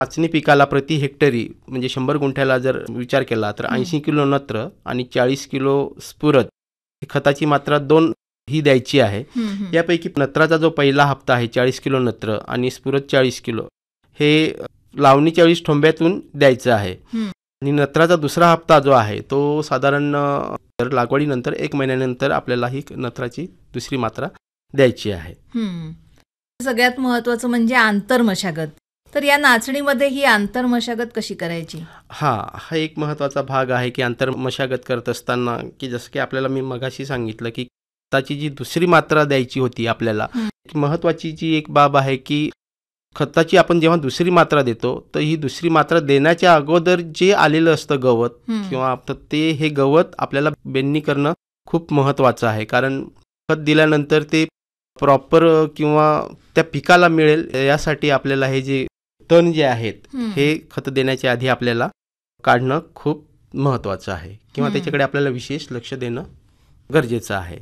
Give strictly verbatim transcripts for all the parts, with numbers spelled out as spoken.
नाचणी पिकाला प्रति हेक्टरी म्हणजे शंभर गुंठ्याला जर विचार केला तर ऐंशी किलो नत्र आणि चाळीस किलो स्फुरद ही खताची मात्रा दोन ही द्यायची आहे. यापैकी नत्राचा जो पहिला हप्ता आहे चाळीस किलो नत्र आणि स्फुरद चाळीस किलो हे लावणी चाळीस ठोंब्यातून द्यायचं आहे. आणि नत्राचा दुसरा हप्ता जो आहे तो साधारण लागवडीनंतर एक महिन्यानंतर आपल्याला ही नत्राची दुसरी मात्रा द्यायची आहे. सगळ्यात महत्वाचं म्हणजे आंतरमशागत. तर या नाचणीमध्ये ही आंतरमशागत कशी करायची? हा हा एक महत्त्वाचा भाग आहे की आंतरमशागत करत असताना की जसं की आपल्याला मी मगाशी सांगितलं की खताची जी दुसरी मात्रा द्यायची होती आपल्याला, महत्त्वाची जी एक बाब आहे की खताची आपण जेव्हा दुसरी मात्रा देतो तर ही दुसरी मात्रा देण्याच्या अगोदर जे आलेलं असतं गवत किंवा ते हे गवत आपल्याला बेंडणी करणं खूप महत्त्वाचं आहे. कारण खत दिल्यानंतर ते प्रॉपर किंवा त्या पिकाला मिळेल यासाठी आपल्याला हे जे तण जे आहेत हे खत देण्याच्या आधी आपल्याला काढणं खूप महत्त्वाचं आहे किंवा त्याच्याकडे आपल्याला विशेष लक्ष देणं गरजेचं आहे.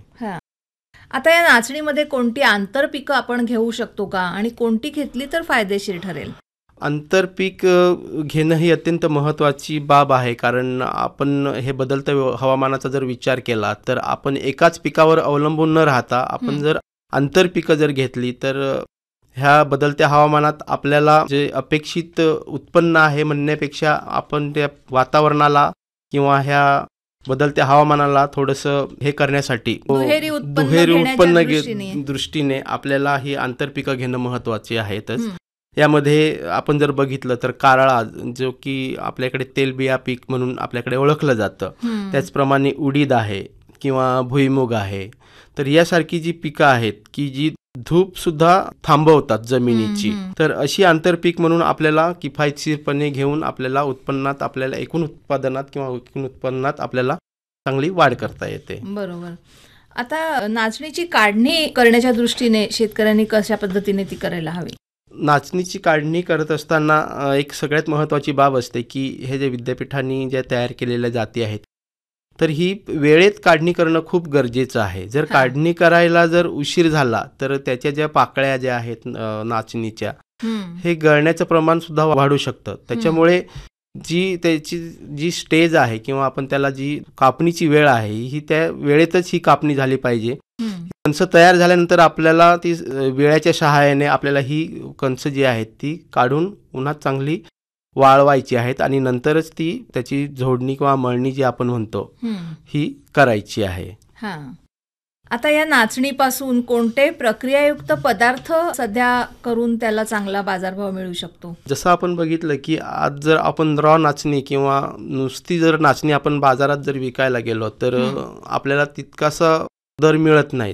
आता या नाचणीमध्ये कोणती आंतरपिकं आपण घेऊ शकतो का आणि कोणती घेतली तर फायदेशीर ठरेल? आंतरपीक घेणं ही अत्यंत महत्त्वाची बाब आहे. कारण आपण हे बदलत्या हवामानाचा जर विचार केला तर आपण एकाच पिकावर अवलंबून न राहता आपण जर आंतरपिकं जर घेतली तर ह्या बदलत्या हवामानात आपल्याला जे अपेक्षित उत्पन्न आहे म्हणण्यापेक्षा आपण त्या वातावरणाला किंवा ह्या बदलत्या हवामानाला थोडंसं हे करण्यासाठी दुहेरी उत्पन्न दृष्टीने आपल्याला ही आंतरपिकं घेणं महत्त्वाचे आहेतच. यामध्ये आपण जर बघितलं तर कारळा जो की आपल्याकडे तेलबिया पीक म्हणून आपल्याकडे ओळखलं जातं, त्याचप्रमाणे उडीद आहे किंवा भुईमुग आहे. तर यासारखी जी पिकं आहेत की जी धूप सुद्धा थांबवतात जमिनीची, तर अशी आंतरपीक म्हणून आपल्याला किफायतशीरपणे घेऊन आपल्याला उत्पन्नात आपल्याला एकूण उत्पादनात किंवा एकूण उत्पन्नात आपल्याला चांगली वाढ करता येते. बरोबर. आता नाचणीची काढणी करण्याच्या दृष्टीने शेतकऱ्यांनी कशा पद्धतीने ती करायला हवी? नाचणीची काढणी करत असताना एक सगळ्यात महत्त्वाची बाब असते की हे जे विद्यापीठांनी ज्या तयार केलेल्या जाती आहेत तर ही वेळेत काढणी करणं खूप गरजेचं आहे. जर काढणी करायला जर उशीर झाला तर त्याच्या ज्या पाकळ्या ज्या आहेत नाचणीच्या हे गळण्याचं प्रमाण सुद्धा वाढू शकतं. त्याच्यामुळे जी त्याची जी स्टेज आहे किंवा आपण त्याला जी कापणीची वेळ आहे ही त्या वेळेतच ही कापणी झाली पाहिजे. कणसं तयार झाल्यानंतर आपल्याला ती वेळेच्या सहाय्याने आपल्याला ही कणसं जी आहेत ती काढून उन्हात चांगली वाळवायची आहेत आणि नंतरच ती त्याची झोडणी किंवा मळणी जी आपण म्हणतो ही करायची आहे. आता या नाचणीपासून कोणते प्रक्रियायुक्त पदार्थ सध्या करून त्याला चांगला बाजारभाव मिळू शकतो? जसं आपण बघितलं की आज जर आपण रॉ नाचणी किंवा नुसती जर नाचणी आपण बाजारात जर विकायला गेलो तर आपल्याला तितकासा दर मिळत नाहीत.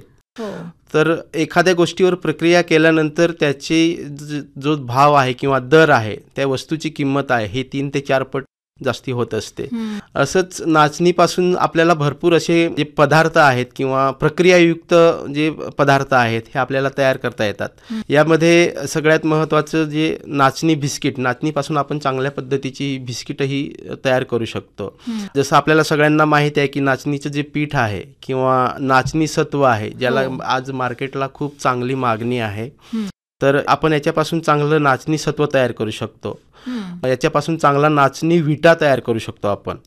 तर एखाद्या गोष्टीवर प्रक्रिया केल्यानंतर त्याचे जो भाव आहे किंवा दर आहे त्या वस्तूची किंमत आहे हे तीन ते चार पट जास्ती होत असते. असंच नाचणीपासून आपल्याला भरपूर असे जे पदार्थ आहेत किंवा प्रक्रियायुक्त जे पदार्थ आहेत हे आपल्याला तयार करता येतात. यामध्ये सगळ्यात महत्त्वाचं जे नाचणी बिस्किट, नाचणीपासून आपण चांगल्या पद्धतीची बिस्किटही तयार करू शकतो. जसं आपल्याला सगळ्यांना माहिती आहे की नाचणीचं जे पीठ आहे किंवा नाचणी सत्व आहे ज्याला आज मार्केटला खूप चांगली मागणी आहे, तर आपण याच्यापासून चांगलं नाचणी सत्व तयार करू शकतो. याच्यापासून चांगला नाचणी विटा तयार करू शकतो आपण.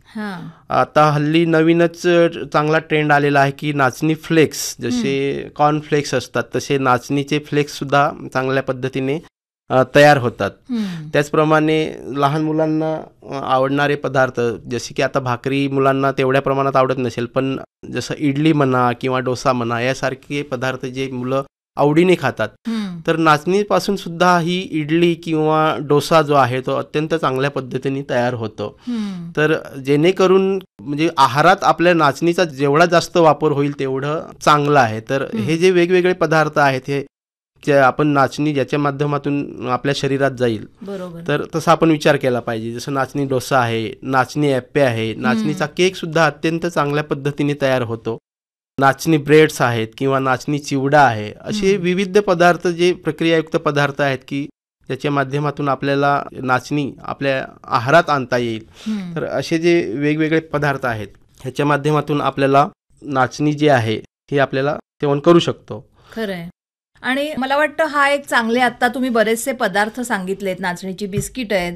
आता हल्ली नवीनच चांगला ट्रेंड आलेला आहे की नाचणी फ्लेक्स, जसे कॉर्न फ्लेक्स असतात तसे नाचणीचे फ्लेक्स सुद्धा चांगल्या पद्धतीने तयार होतात. त्याचप्रमाणे लहान मुलांना आवडणारे पदार्थ जसे की आता भाकरी मुलांना तेवढ्या प्रमाणात आवडत नसेल, पण जसं इडली म्हणा किंवा डोसा म्हणा यासारखे पदार्थ जे मुलं आवडीने खातात, तर नाचणीपासून सुद्धा ही इडली किंवा डोसा जो आहे तो अत्यंत चांगल्या पद्धतीने तयार होतो. तर जेणेकरून म्हणजे आहारात आपल्या नाचणीचा जेवढा जास्त वापर होईल तेवढं चांगलं आहे. तर हे जे वेगवेगळे पदार्थ आहेत हे जे आपण नाचणी ज्याच्या माध्यमातून आपल्या शरीरात जाईल, तर तसा आपण विचार केला पाहिजे. जसं नाचणी डोसा आहे, नाचणी ॲप्पे आहे, नाचणीचा केक सुद्धा अत्यंत चांगल्या पद्धतीने तयार होतो. नाचणी ब्रेड्स आहेत किंवा नाचणी चिवडा आहे, असे विविध पदार्थ जे प्रक्रियायुक्त पदार्थ आहेत की ज्याच्या माध्यमातून आपल्याला नाचणी आपल्या आहारात आणता येईल. तर असे जे वेगवेगळे पदार्थ आहेत ह्याच्या माध्यमातून आपल्याला नाचणी जी आहे ही आपल्याला सेवन करू शकतो. खरंय. आणि मला वाटतं हा एक चांगले आता तुम्ही बरेचसे पदार्थ सांगितलेत, नाचणीची बिस्किट आहेत